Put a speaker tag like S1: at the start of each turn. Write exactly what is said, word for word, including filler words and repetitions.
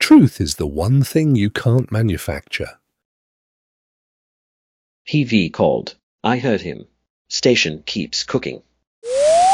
S1: Truth is the one thing you can't manufacture.
S2: He V called. I heard him. Station keeps cooking.